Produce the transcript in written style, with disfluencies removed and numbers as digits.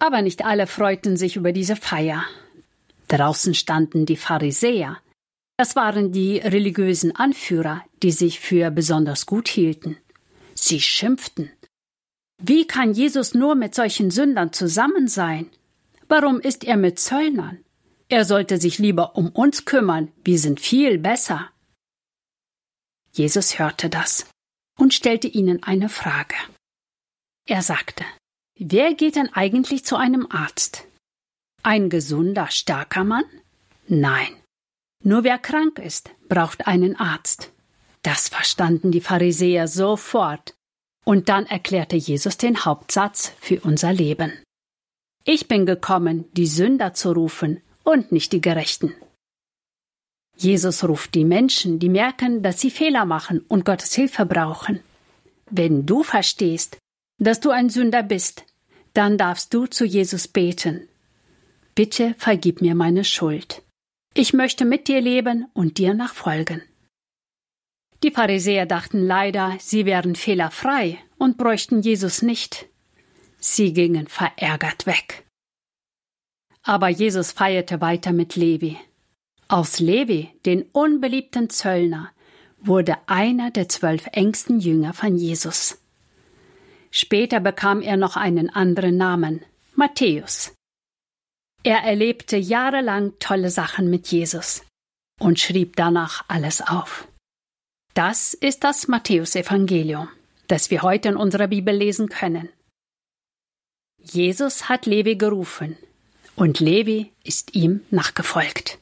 Aber nicht alle freuten sich über diese Feier. Draußen standen die Pharisäer. Das waren die religiösen Anführer, die sich für besonders gut hielten. Sie schimpften. Wie kann Jesus nur mit solchen Sündern zusammen sein? Warum ist er mit Zöllnern? Er sollte sich lieber um uns kümmern, wir sind viel besser. Jesus hörte das und stellte ihnen eine Frage. Er sagte, wer geht denn eigentlich zu einem Arzt? Ein gesunder, starker Mann? Nein, nur wer krank ist, braucht einen Arzt. Das verstanden die Pharisäer sofort. Und dann erklärte Jesus den Hauptsatz für unser Leben. Ich bin gekommen, die Sünder zu rufen und nicht die Gerechten. Jesus ruft die Menschen, die merken, dass sie Fehler machen und Gottes Hilfe brauchen. Wenn du verstehst, dass du ein Sünder bist, dann darfst du zu Jesus beten. Bitte vergib mir meine Schuld. Ich möchte mit dir leben und dir nachfolgen. Die Pharisäer dachten leider, sie wären fehlerfrei und bräuchten Jesus nicht. Sie gingen verärgert weg. Aber Jesus feierte weiter mit Levi. Aus Levi, den unbeliebten Zöllner, wurde einer der 12 engsten Jünger von Jesus. Später bekam er noch einen anderen Namen, Matthäus. Er erlebte jahrelang tolle Sachen mit Jesus und schrieb danach alles auf. Das ist das Matthäusevangelium, das wir heute in unserer Bibel lesen können. Jesus hat Levi gerufen und Levi ist ihm nachgefolgt.